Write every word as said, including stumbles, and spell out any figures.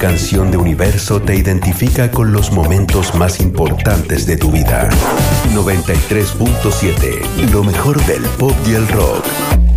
canción de Universo te identifica con los momentos más importantes de tu vida. noventa y tres punto siete, lo mejor del pop y el rock.